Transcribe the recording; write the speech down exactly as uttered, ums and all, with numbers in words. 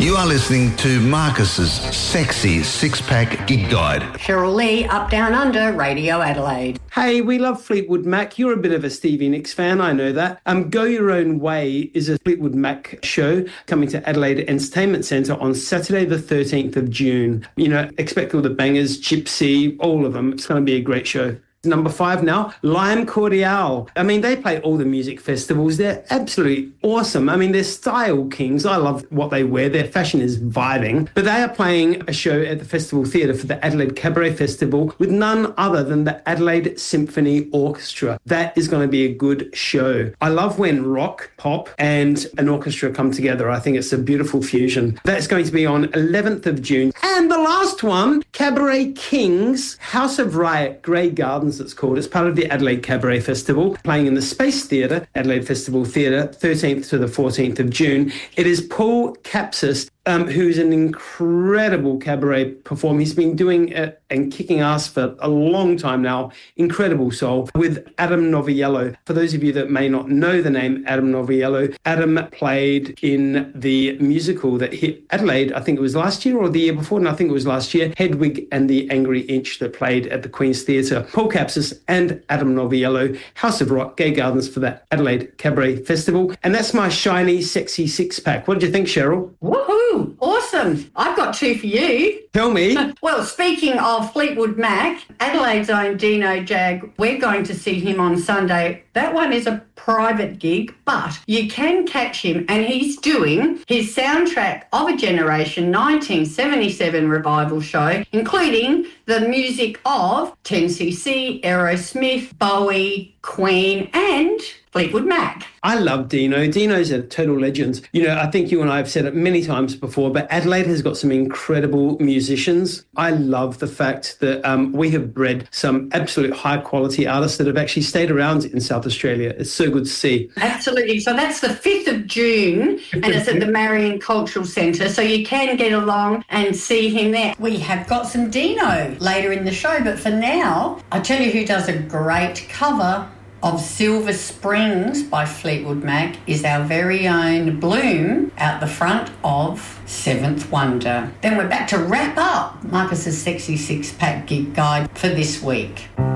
You are listening to Marcus's Sexy Six-Pack Gig Guide. Cheryl Lee, Up Down Under, Radio Adelaide. Hey, we love Fleetwood Mac. You're a bit of a Stevie Nicks fan, I know that. Um, Go Your Own Way is a Fleetwood Mac show coming to Adelaide Entertainment Centre on Saturday the thirteenth of June. You know, expect all the bangers, Gypsy, all of them. It's going to be a great show. Number five now, Lime Cordiale. I mean, they play all the music festivals. They're absolutely awesome. I mean, they're style kings. I love what they wear. Their fashion is vibing. But they are playing a show at the Festival Theatre for the Adelaide Cabaret Festival with none other than the Adelaide Symphony Orchestra. That is going to be a good show. I love when rock, pop, and an orchestra come together. I think it's a beautiful fusion. That's going to be on eleventh of June. And the last one, Cabaret Kings, House of Riot, Grey Gardens, it's called. It's part of the Adelaide Cabaret Festival, playing in the Space Theatre, Adelaide Festival Theatre, thirteenth to the fourteenth of June. It is Paul Capsis, um, who's an incredible cabaret performer. He's been doing it and kicking ass for a long time now. Incredible soul. With Adam Noviello. For those of you that may not know the name Adam Noviello, Adam played in the musical that hit Adelaide, I think it was last year or the year before, and I think it was last year, Hedwig and the Angry Inch, that played at the Queen's Theatre. Paul Capsis and Adam Noviello, House of Rock, Gay Gardens for that Adelaide Cabaret Festival. And that's my shiny, sexy six-pack. What did you think, Cheryl? Woohoo! Awesome. I've got two for you. Tell me. Well, speaking of Fleetwood Mac, Adelaide's own Dino Jag, we're going to see him on Sunday. That one is a private gig, but you can catch him, and he's doing his Soundtrack of a Generation nineteen seventy-seven revival show, including the music of ten C C, Aerosmith, Bowie, Queen, and Fleetwood Mac. I love Dino. Dino's a total legend. You know, I think you and I have said it many times before, but Adelaide has got some incredible musicians. I love the fact that um, we have bred some absolute high-quality artists that have actually stayed around in South Australia. It's so good to see. Absolutely. So that's the fifth of June, and it's at the Marion Cultural Centre, so you can get along and see him there. We have got some Dino later in the show, but for now, I'll tell you who does a great cover of Silver Springs by Fleetwood Mac is our very own Bloom out the front of Seventh Wonder. Then we're back to wrap up Marcus's Sexy Six-Pack Gig Guide for this week.